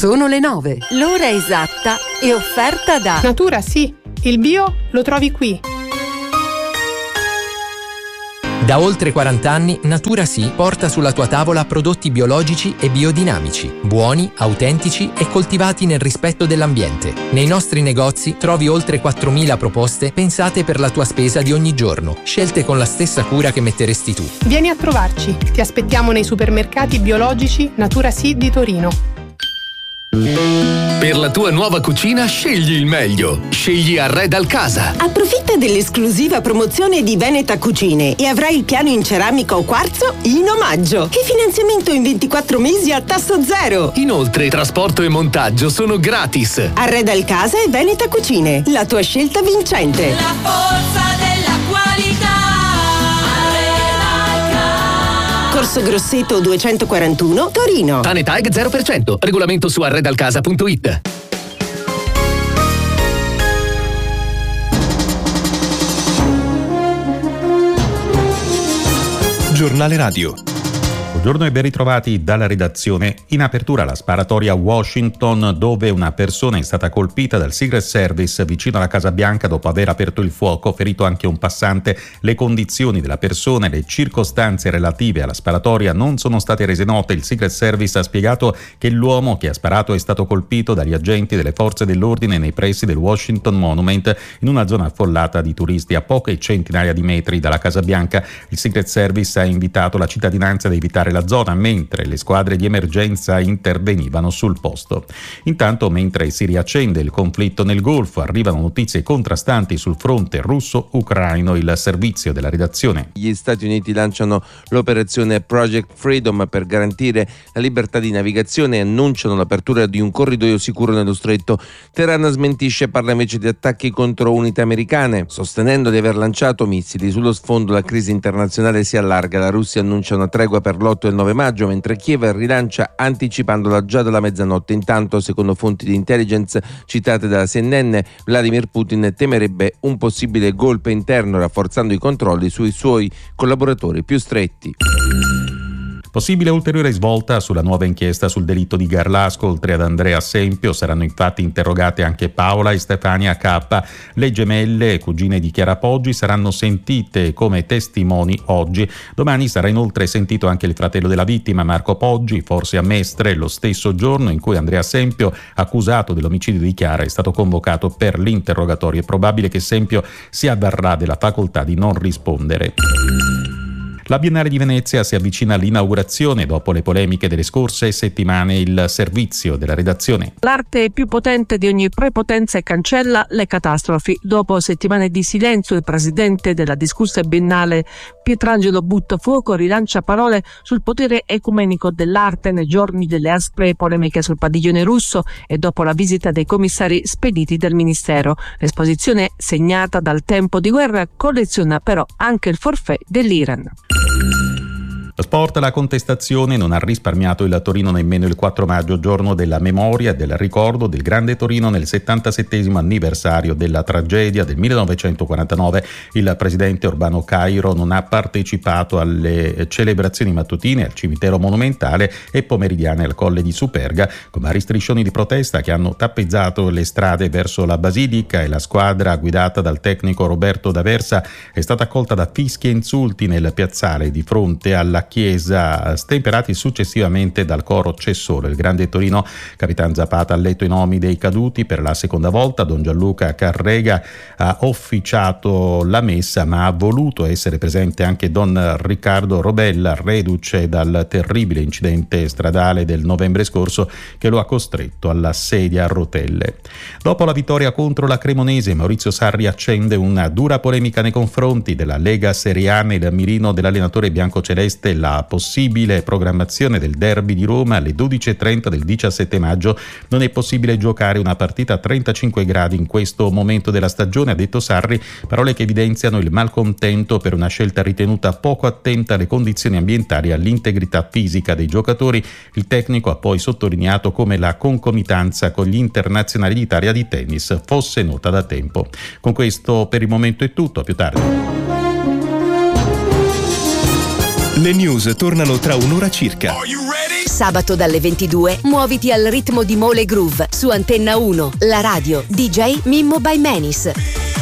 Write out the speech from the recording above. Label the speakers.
Speaker 1: Sono le 9.
Speaker 2: L'ora esatta è offerta da
Speaker 3: Natura Sì, il bio lo trovi qui.
Speaker 4: Da oltre 40 anni Natura Sì porta sulla tua tavola prodotti biologici e biodinamici, buoni, autentici e coltivati nel rispetto dell'ambiente. Nei nostri negozi trovi oltre 4.000 proposte pensate per la tua spesa di ogni giorno, scelte con la stessa cura che metteresti tu.
Speaker 3: Vieni a trovarci, ti aspettiamo nei supermercati biologici Natura Sì di Torino.
Speaker 5: Per la tua nuova cucina scegli il meglio. Scegli Arredal Casa.
Speaker 6: Approfitta dell'esclusiva promozione di Veneta Cucine e avrai il piano in ceramica o quarzo in omaggio. E finanziamento in 24 mesi a tasso zero.
Speaker 5: Inoltre trasporto e montaggio sono gratis.
Speaker 6: Arredal Casa e Veneta Cucine, la tua scelta vincente.
Speaker 7: La forza della qualità.
Speaker 6: Corso Grosseto 241, Torino.
Speaker 5: Tanetag 0%. Regolamento su arredalcasa.it.
Speaker 8: Giornale Radio. Buongiorno e ben ritrovati dalla redazione. In apertura la sparatoria a Washington, dove una persona è stata colpita dal Secret Service vicino alla Casa Bianca dopo aver aperto il fuoco, ferito anche un passante. Le condizioni della persona e le circostanze relative alla sparatoria non sono state rese note. Il Secret Service ha spiegato che l'uomo che ha sparato è stato colpito dagli agenti delle forze dell'ordine nei pressi del Washington Monument, in una zona affollata di turisti a poche centinaia di metri dalla Casa Bianca. Il Secret Service ha invitato la cittadinanza ad evitare la zona mentre le squadre di emergenza intervenivano sul posto. Intanto, mentre si riaccende il conflitto nel Golfo, arrivano notizie contrastanti sul fronte russo-ucraino. Il servizio della redazione.
Speaker 9: Gli Stati Uniti lanciano l'operazione Project Freedom per garantire la libertà di navigazione e annunciano l'apertura di un corridoio sicuro nello stretto. Teheran smentisce e parla invece di attacchi contro unità americane, sostenendo di aver lanciato missili. Sullo sfondo la crisi internazionale si allarga. La Russia annuncia una tregua per l'8 e il 9 maggio, mentre Kiev rilancia anticipandola già dalla mezzanotte. Intanto, secondo fonti di intelligence citate dalla CNN, Vladimir Putin temerebbe un possibile golpe interno, rafforzando i controlli sui suoi collaboratori più stretti.
Speaker 8: Possibile ulteriore svolta sulla nuova inchiesta sul delitto di Garlasco. Oltre ad Andrea Sempio saranno infatti interrogate anche Paola e Stefania K. Le gemelle, cugine di Chiara Poggi, saranno sentite come testimoni oggi. Domani sarà inoltre sentito anche il fratello della vittima, Marco Poggi, forse a Mestre, lo stesso giorno in cui Andrea Sempio, accusato dell'omicidio di Chiara, è stato convocato per l'interrogatorio. È probabile che Sempio si avvarrà della facoltà di non rispondere. La Biennale di Venezia si avvicina all'inaugurazione. Dopo le polemiche delle scorse settimane, il servizio della redazione.
Speaker 10: L'arte è più potente di ogni prepotenza e cancella le catastrofi. Dopo settimane di silenzio, il presidente della discussa Biennale, Pietrangelo Buttafuoco, rilancia parole sul potere ecumenico dell'arte nei giorni delle aspre polemiche sul padiglione russo e dopo la visita dei commissari spediti dal Ministero. L'esposizione, segnata dal tempo di guerra, colleziona però anche il forfait dell'Iran.
Speaker 8: Lo sport, la contestazione non ha risparmiato il Torino nemmeno il 4 maggio, giorno della memoria e del ricordo del Grande Torino nel 77° anniversario della tragedia del 1949. Il presidente Urbano Cairo non ha partecipato alle celebrazioni mattutine al cimitero monumentale e pomeridiane al Colle di Superga, con vari striscioni di protesta che hanno tappezzato le strade verso la Basilica, e la squadra guidata dal tecnico Roberto D'Aversa è stata accolta da fischi e insulti nel piazzale di fronte alla chiesa, stemperati successivamente dal coro C'è Solo. Il Grande Torino, Capitan Zapata ha letto i nomi dei caduti per la seconda volta. Don Gianluca Carrega ha officiato la messa, ma ha voluto essere presente anche Don Riccardo Robella, reduce dal terribile incidente stradale del novembre scorso che lo ha costretto alla sedia a rotelle. Dopo la vittoria contro la Cremonese, Maurizio Sarri accende una dura polemica nei confronti della Lega Serie A. Nel mirino dell'allenatore biancoceleste la possibile programmazione del derby di Roma alle 12:30 del 17 maggio. Non è possibile giocare una partita a 35 gradi in questo momento della stagione, ha detto Sarri, parole che evidenziano il malcontento per una scelta ritenuta poco attenta alle condizioni ambientali e all'integrità fisica dei giocatori. Il tecnico ha poi sottolineato come la concomitanza con gli internazionali d'Italia di tennis fosse nota da tempo. Con questo per il momento è tutto, a più tardi. Le news tornano tra un'ora circa.
Speaker 2: Sabato dalle 22 muoviti al ritmo di Mole Groove su Antenna 1, la radio DJ Mimmo by Menis.